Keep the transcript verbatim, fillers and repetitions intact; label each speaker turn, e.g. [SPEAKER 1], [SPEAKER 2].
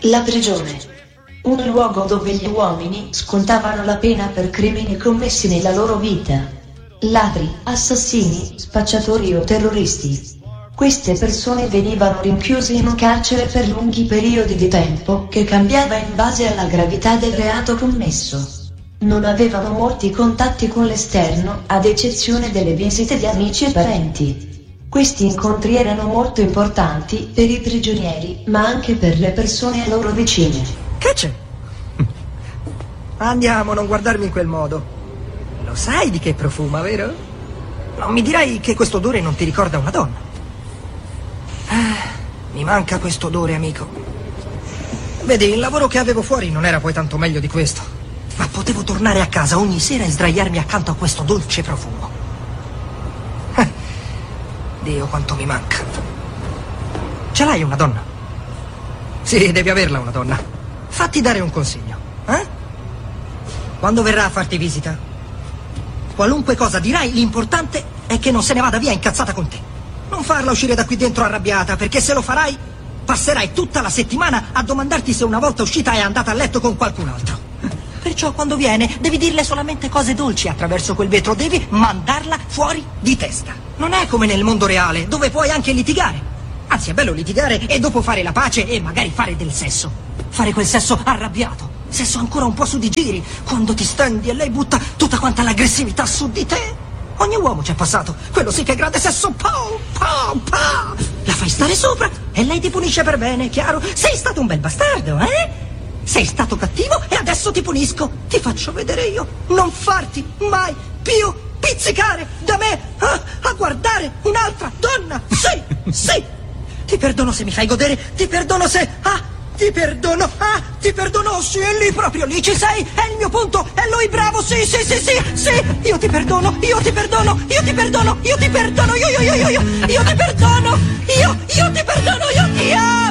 [SPEAKER 1] La prigione. Un luogo dove gli uomini scontavano la pena per crimini commessi nella loro vita. Ladri, assassini, spacciatori o terroristi. Queste persone venivano rinchiuse in un carcere per lunghi periodi di tempo che cambiava in base alla gravità del reato commesso. Non avevano molti contatti con l'esterno, ad eccezione delle visite di amici e parenti. Questi incontri erano molto importanti per i prigionieri, ma anche per le persone a loro vicine.
[SPEAKER 2] Che c'è? Andiamo, non guardarmi in quel modo. Lo sai di che profuma, vero? Non mi dirai che questo odore non ti ricorda una donna? Ah, mi manca questo odore, amico. Vedi, il lavoro che avevo fuori non era poi tanto meglio di questo, ma potevo tornare a casa ogni sera e sdraiarmi accanto a questo dolce profumo. Dio, quanto mi manca. Ce l'hai una donna? Sì, devi averla una donna. Fatti dare un consiglio, eh? Quando verrà a farti visita, qualunque cosa dirai, l'importante è che non se ne vada via incazzata con te. Non farla uscire da qui dentro arrabbiata, perché se lo farai, passerai tutta la settimana a domandarti se una volta uscita è andata a letto con qualcun altro. Perciò quando viene devi dirle solamente cose dolci attraverso quel vetro, devi mandarla fuori di testa. Non è come nel mondo reale, dove puoi anche litigare. Anzi, è bello litigare e dopo fare la pace e magari fare del sesso. Fare quel sesso arrabbiato, sesso ancora un po' su di giri, quando ti stendi e lei butta tutta quanta l'aggressività su di te. Ogni uomo ci è passato, quello sì che è grande sesso, pow, pow, pow. La fai stare sopra e lei ti punisce per bene, chiaro? Sei stato un bel bastardo, eh? Sei stato cattivo e adesso ti punisco. Ti faccio vedere io. Non farti mai più pizzicare da me a, a guardare un'altra donna. Sì, sì. Ti perdono se mi fai godere. Ti perdono se... Ah, ti perdono. Ah, ti perdono. Sì, è lì, proprio lì ci sei. È il mio punto. È lui bravo. Sì, sì, sì, sì, sì. Io ti perdono. Io ti perdono. Io ti perdono. Io ti perdono. Io, io, io, io, io. Io ti perdono. Io, io ti perdono. Io ti amo.